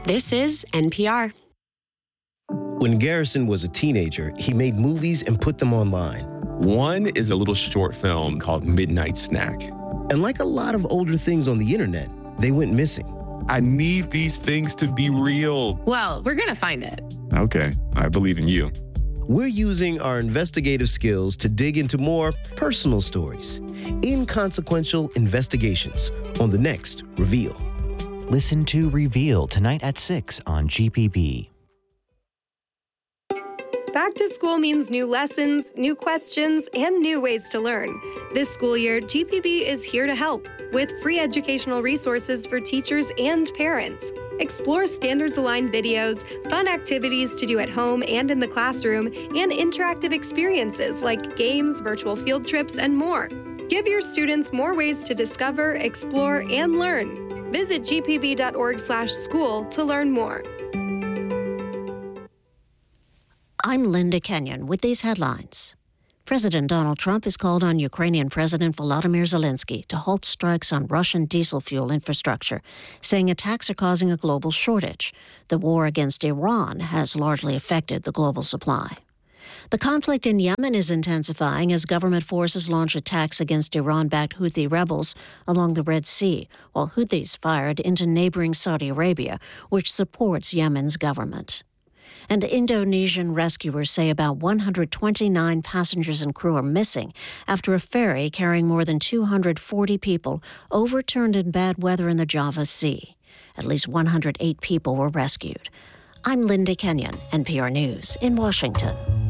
This is NPR. When Garrison was a teenager, he made movies and put them online. One is a little short film called Midnight Snack. And like a lot of older things on the internet, they went missing. I need these things to be real. Well, we're going to find it. Okay, I believe in you. We're using our investigative skills to dig into more personal stories. Inconsequential investigations on the next Reveal. Listen to Reveal tonight at 6 on GPB. Back to school means new lessons, new questions, and new ways to learn. This school year, GPB is here to help with free educational resources for teachers and parents. Explore standards-aligned videos, fun activities to do at home and in the classroom, and interactive experiences like games, virtual field trips, and more. Give your students more ways to discover, explore, and learn. Visit gpb.org/school to learn more. I'm Linda Kenyon with these headlines. President Donald Trump has called on Ukrainian President Volodymyr Zelensky to halt strikes on Russian diesel fuel infrastructure, saying attacks are causing a global shortage. The war against Iran has largely affected the global supply. The conflict in Yemen is intensifying as government forces launch attacks against Iran-backed Houthi rebels along the Red Sea, while Houthis fired into neighboring Saudi Arabia, which supports Yemen's government. And Indonesian rescuers say about 129 passengers and crew are missing after a ferry carrying more than 240 people overturned in bad weather in the Java Sea. At least 108 people were rescued. I'm Linda Kenyon, NPR News in Washington.